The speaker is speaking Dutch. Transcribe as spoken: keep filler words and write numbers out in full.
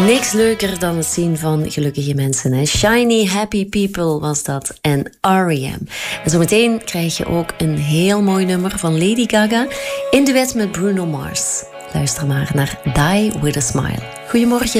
Niks leuker dan het zien van gelukkige mensen. Hè? Shiny Happy People was dat. En R E M. En zometeen krijg je ook een heel mooi nummer van Lady Gaga in duet met Bruno Mars. Luister maar naar Die With A Smile. Goedemorgen.